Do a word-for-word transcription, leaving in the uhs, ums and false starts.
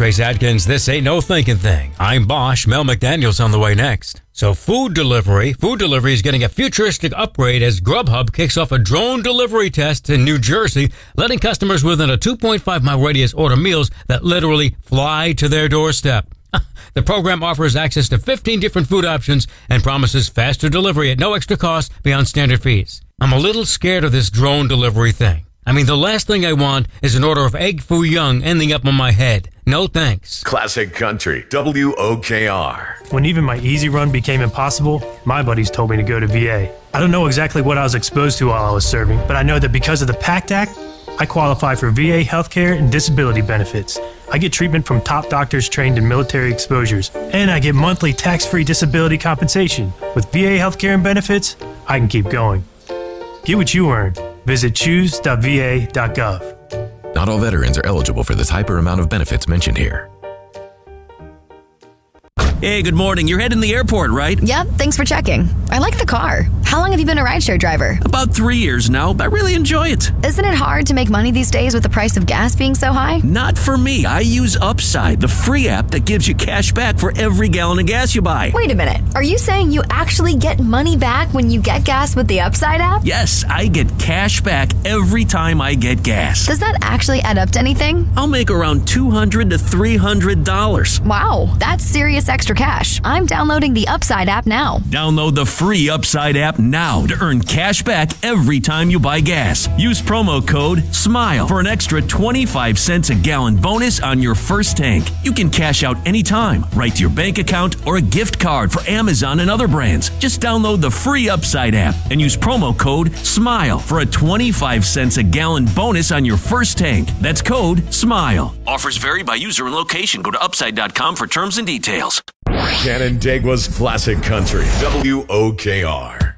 Trace Adkins, this ain't no thinking thing. I'm Bosch. Mel McDaniel's on the way next. So food delivery, food delivery is getting a futuristic upgrade as Grubhub kicks off a drone delivery test in New Jersey, letting customers within a two point five mile radius order meals that literally fly to their doorstep. The program offers access to fifteen different food options and promises faster delivery at no extra cost beyond standard fees. I'm a little scared of this drone delivery thing. I mean, the last thing I want is an order of egg foo young ending up on my head. No thanks. Classic Country, W O K R. When even my easy run became impossible, my buddies told me to go to V A. I don't know exactly what I was exposed to while I was serving, but I know that because of the PACT Act, I qualify for V A healthcare and disability benefits. I get treatment from top doctors trained in military exposures, and I get monthly tax-free disability compensation. With V A healthcare and benefits, I can keep going. Get what you earn. Visit choose dot v a dot gov. Not all veterans are eligible for the type or amount of benefits mentioned here. Hey, good morning. You're heading to the airport, right? Yep, thanks for checking. I like the car. How long have you been a rideshare driver? About three years now. I really enjoy it. Isn't it hard to make money these days with the price of gas being so high? Not for me. I use Upside, the free app that gives you cash back for every gallon of gas you buy. Wait a minute. Are you saying you actually get money back when you get gas with the Upside app? Yes, I get cash back every time I get gas. Does that actually add up to anything? I'll make around two hundred to three hundred dollars. Wow, that's serious extra cash. I'm downloading the Upside app now. Download the free Upside app now to earn cash back every time you buy gas. Use promo code SMILE for an extra twenty-five cents a gallon bonus on your first tank. You can cash out anytime, right to your bank account or a gift card for Amazon and other brands. Just download the free Upside app and use promo code SMILE for a twenty-five cents a gallon bonus on your first tank. That's code SMILE. Offers vary by user and location. Go to upside dot com for terms and details. Canandaigua's Classic Country, W O K R.